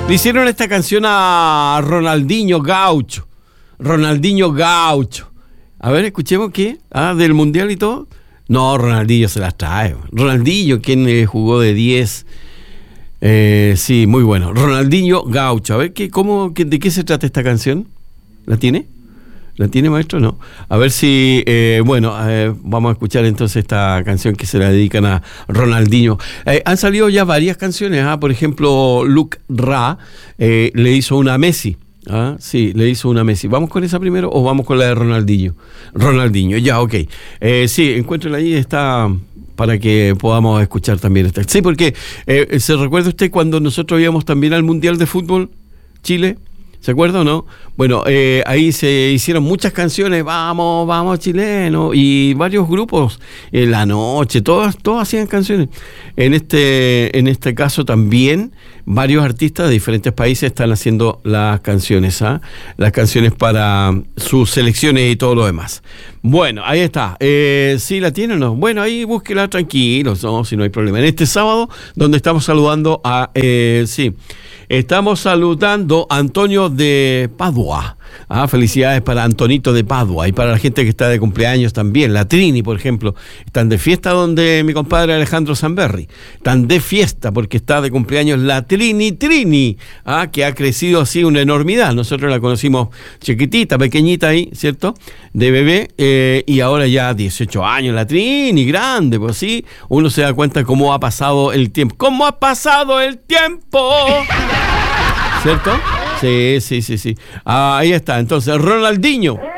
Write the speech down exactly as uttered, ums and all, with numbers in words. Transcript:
Le hicieron esta canción a Ronaldinho Gaucho. Ronaldinho Gaucho. A ver, escuchemos qué. Ah, del Mundial y todo. No, Ronaldinho se las trae. Ronaldinho, quien eh, jugó de diez. Eh, sí, muy bueno. Ronaldinho Gaucho. A ver, ¿qué, cómo, qué, ¿de qué se trata esta canción? ¿La tiene? ¿La tiene, maestro? No. A ver si, eh, bueno, eh, vamos a escuchar entonces esta canción que se la dedican a Ronaldinho. Eh, han salido ya varias canciones, ¿ah? Por ejemplo, Luke Ra eh, le hizo una a Messi. ¿Ah? Sí, le hizo una a Messi. ¿Vamos con esa primero o vamos con la de Ronaldinho? Ronaldinho, ya, ok. Eh, sí, encuéntrala ahí, está para que podamos escuchar también esta. Sí, porque eh, ¿se recuerda usted cuando nosotros íbamos también al Mundial de Fútbol Chile? ¿Se acuerda o no? Bueno, eh, ahí se hicieron muchas canciones, vamos, vamos chileno, y varios grupos, en la noche, todos, todos hacían canciones. En este, en este caso también, varios artistas de diferentes países están haciendo las canciones, ¿ah? Las canciones para sus selecciones y todo lo demás. Bueno, ahí está. Eh, ¿Sí la tiene o no? Bueno, ahí búsquela tranquilos, no, si no hay problema. En este sábado, donde estamos saludando a, eh, sí, estamos saludando a Antonio de Padua. Ah, felicidades para Antonito de Padua y para la gente que está de cumpleaños también. La Trini, por ejemplo, están de fiesta donde mi compadre Alejandro Sanberry. Están de fiesta porque está de cumpleaños la Trini Trini, ah, que ha crecido así una enormidad. Nosotros la conocimos chiquitita, pequeñita ahí, ¿cierto? De bebé, eh, y ahora ya dieciocho años la Trini, grande, pues sí, uno se da cuenta cómo ha pasado el tiempo. ¿Cómo ha pasado el tiempo? ¿Cierto? Sí, sí, sí, sí. Ah, ahí está. Entonces, Ronaldinho.